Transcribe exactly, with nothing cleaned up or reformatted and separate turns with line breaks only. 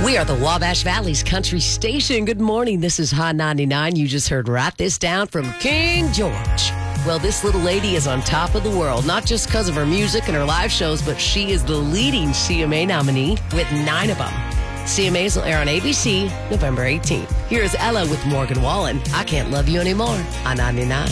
We are the Wabash Valley's country station. Good morning. This is Hot ninety-nine. You just heard Write This Down from King George. Well, this little lady is on top of the world, not just because of her music and her live shows, but she is the leading C M A nominee with nine of them. C M As will air on A B C November eighteenth. Here's Ella with Morgan Wallen. I Can't Love You Anymore on ninety-nine.